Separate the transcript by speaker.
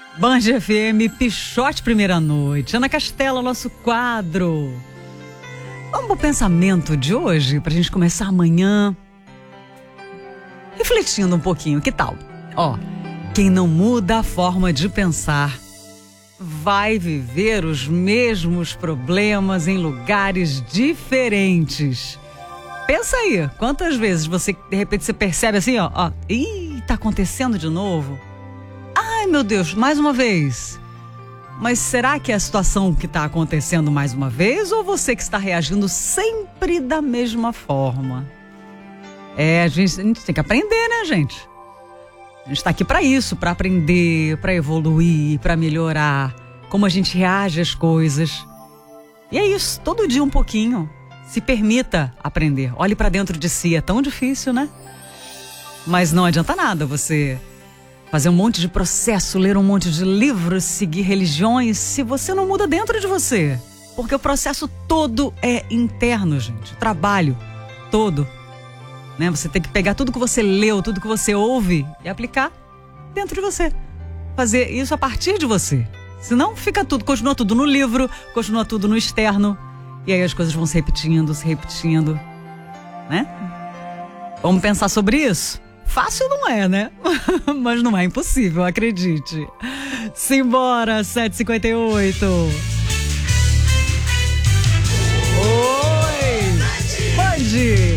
Speaker 1: Band FM, Pichote Primeira Noite. Ana Castela, nosso quadro. Vamos pro pensamento de hoje, pra gente começar amanhã refletindo um pouquinho, que tal? Quem não muda a forma de pensar vai viver os mesmos problemas em lugares diferentes. Pensa aí, quantas vezes você, de repente, você percebe assim, ih, tá acontecendo de novo? Ai, meu Deus, mais uma vez. Mas será que é a situação que está acontecendo mais uma vez ou você que está reagindo sempre da mesma forma? A gente tem que aprender, né, gente? A gente está aqui para isso, para aprender, para evoluir, para melhorar como a gente reage às coisas. E é isso, todo dia um pouquinho. Se permita aprender. Olhe para dentro de si, é tão difícil, né? Mas não adianta nada você fazer um monte de processo, ler um monte de livros, seguir religiões, se você não muda dentro de você. Porque o processo todo é interno, gente. O trabalho todo. Né? Você tem que pegar tudo que você leu, tudo que você ouve e aplicar dentro de você. Fazer isso a partir de você. Senão fica tudo, continua tudo no livro, continua tudo no externo. E aí as coisas vão se repetindo. Né? Vamos pensar sobre isso? Fácil não é, né? Mas não é impossível, acredite. Simbora, 7h58. Oi! Band!